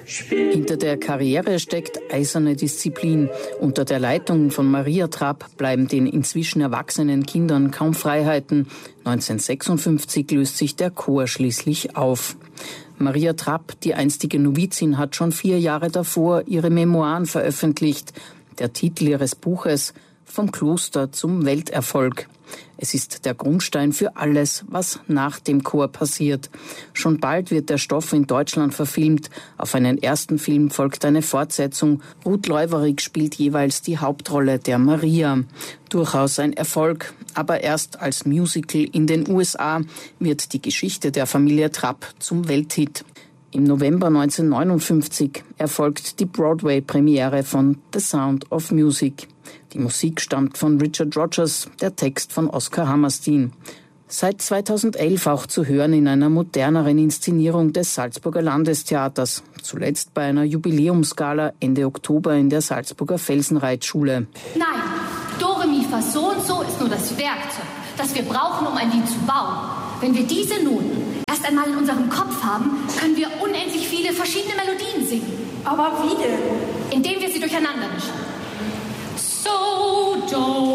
Hinter der Karriere steckt eiserne Disziplin. Unter der Leitung von Maria Trapp bleiben den inzwischen erwachsenen Kindern kaum Freiheiten. 1956 löst sich der Chor schließlich auf. Maria Trapp, die einstige Novizin, hat schon 4 Jahre davor ihre Memoiren veröffentlicht. Der Titel ihres Buches: Vom Kloster zum Welterfolg. Es ist der Grundstein für alles, was nach dem Chor passiert. Schon bald wird der Stoff in Deutschland verfilmt. Auf einen ersten Film folgt eine Fortsetzung. Ruth Leuwerig spielt jeweils die Hauptrolle der Maria. Durchaus ein Erfolg, aber erst als Musical in den USA wird die Geschichte der Familie Trapp zum Welthit. Im November 1959 erfolgt die Broadway-Premiere von The Sound of Music. Die Musik stammt von Richard Rodgers, der Text von Oskar Hammerstein. Seit 2011 auch zu hören in einer moderneren Inszenierung des Salzburger Landestheaters. Zuletzt bei einer Jubiläumsgala Ende Oktober in der Salzburger Felsenreitschule. Nein, Do, Re, Mi, Fa, So und So ist nur das Werkzeug, das wir brauchen, um ein Lied zu bauen. Wenn wir diese Noten erst einmal in unserem Kopf haben, können wir unendlich viele verschiedene Melodien singen. Aber wie denn? Indem wir sie durcheinander mischen. So, Do,